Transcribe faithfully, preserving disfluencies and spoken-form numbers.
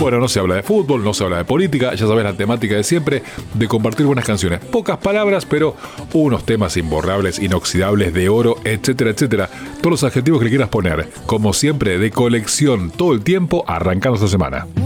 Bueno, no se habla de fútbol, no se habla de política, ya sabes la temática de siempre, de compartir buenas canciones. Pocas palabras, pero unos temas imborrables, inoxidables, de oro, etcétera, etcétera. Todos los adjetivos que le quieras poner. Como siempre, de colección, todo el tiempo, arrancando esta semana.